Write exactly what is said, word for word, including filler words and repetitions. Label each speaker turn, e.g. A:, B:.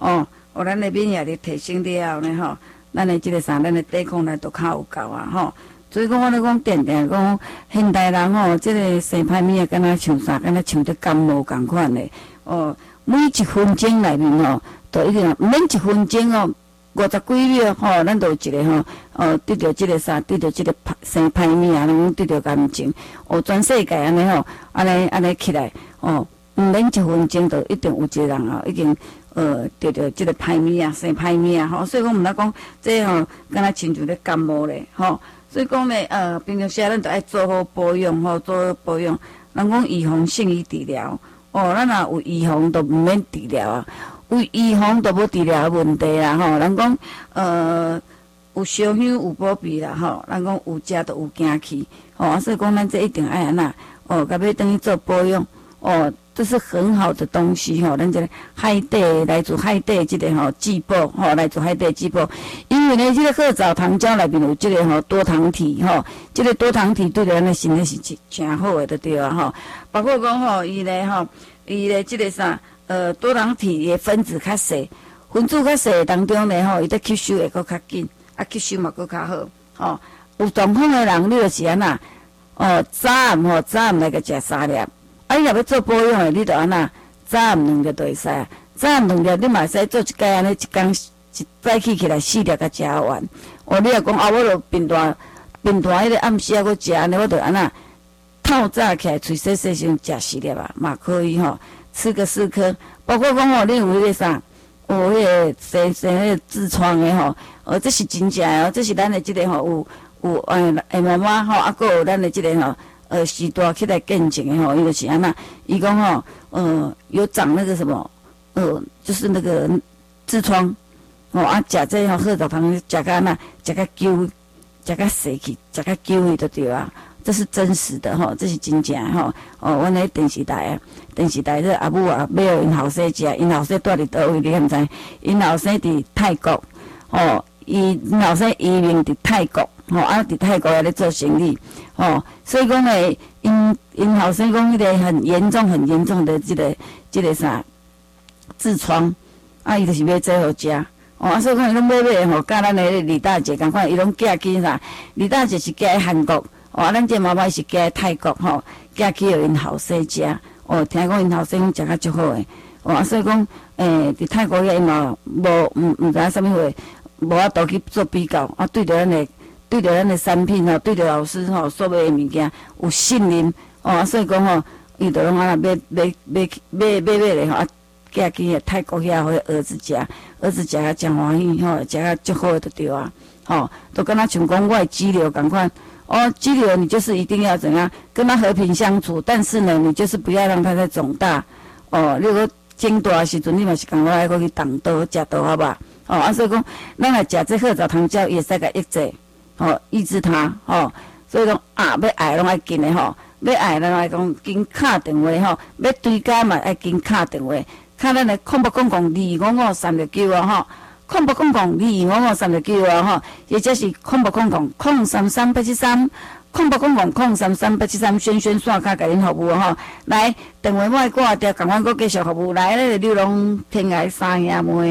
A: 哦，互咱的免疫力提升了后呢吼，咱的即个啥，咱的抵抗力都较有够啊吼。所以讲，我咧讲，定定讲，现代人吼，即、这个生歹物啊，敢若像啥，敢若像得感冒共款的。哦，每一分钟内面吼，都一定毋免一分钟哦，五十几秒吼，咱都有一个吼，哦，得着即个啥，得着即个生歹物啊，拢得着癌症。哦，全世界安尼吼，安尼安尼起来，哦，毋免一分钟，就一定有一个人哦，已经呃得着即个歹物啊，生歹物啊，吼。所以讲，毋通讲这吼，敢若亲像咧感冒咧，吼。所以讲咧，呃，平常时咱都爱做好保养吼，做好保养。人讲预防胜于治疗，哦，咱若有预防，都毋免治疗啊。有预防都无治疗问题啦，吼。人讲，呃，有烧香有保庇啦，吼。人讲有食都有惊气，吼。所以讲，咱这一定爱安那，哦，甲要等于做保养，哦。这是很好的东西吼，咱这个海底来自海底这个吼细胞吼，来自海底细胞，因为呢，这个褐藻糖胶内面有这个吼多糖体吼，这个多糖体对咱的身体是真好的，对对啊吼。包括讲吼，伊咧吼，伊咧这个啥呃多糖体的分子较细，分子较细当中呢吼，伊得吸收会搁较紧，啊吸收嘛搁较好吼。有状况的人，你就是安那哦，早暗吼早暗来个食三粒。啊，你若要做保养的，你着安那早暗两粒就会使啊。早暗两粒，你嘛会使做一摆安尼，一工一早起起来四粒甲食完。哦，你若讲啊，我着平大平大迄个暗时啊，我食安尼，我着安那透早起来喙洗洗先食四粒啊，嘛可以吼，吃个四颗。包括讲吼，你有迄个啥，有迄个生生迄个痔疮的吼，哦，这是真正的哦，这是咱的即个吼有有诶诶妈妈吼，啊，搁有咱的即个吼。呃，时代起来见证的吼，伊就是安那，伊讲吼，呃，有长那个什么，呃，就是那个痔疮，哦啊，食这吼褐藻糖，食甲安那，食甲揪，食甲死去，食甲揪去就对啊，这是真实的吼，这是真正的吼。哦，阮咧电视台啊，电视台这阿母啊，买互因后生食，因后生住伫倒位，你敢知？因后生伫泰国，哦，伊因后生移民伫泰国。吼、哦、啊！伫泰国也咧做生意，吼、哦，所以讲诶，因因后生讲迄个很严重、很严重的即、这个、即、这个啥痔疮，啊，伊就是买这好食，哦，啊，所以讲伊拢买买吼，甲咱诶李大姐共款，伊拢寄去啥？李大姐是寄去韩国，哦，啊，咱这妈妈是寄去泰国，吼，寄去互因后生食，哦，听讲因后生食甲足好诶，哦，啊，所以讲诶，伫泰国遐因嘛无毋毋知影啥物货，无法度去做比较，啊，对着咱诶。对着咱的产品吼，对着老师吼所买的物件有信任哦，所以讲吼，伊就拢安那买买买买买买咧吼，啊，寄去泰国遐互儿子食，儿子食啊真欢喜吼，食啊足好就对啊，吼，都跟他像讲我的肌瘤共款，哦，肌瘤你就是一定要怎样跟他和平相处，但是呢，你就是不要让它再肿大，哦，如果肿大的时阵，你嘛是共我爱过去动刀食刀好吧，哦，啊，所以讲咱来食这褐藻糖胶也使甲抑制。哦，抑制它，哦，所以讲啊，要爱拢爱紧的吼，要爱咱来讲紧敲电话吼，要追加嘛爱紧敲电话，敲咱的空八空空二五五三六九啊吼，空八空空二五五三六九啊吼，或者是空八空空空三三八七三，空八空空空三三八七三，轩轩线卡甲恁服务吼，来电话莫爱挂掉，赶快搁继续服务，来咧刘龙天涯三兄妹。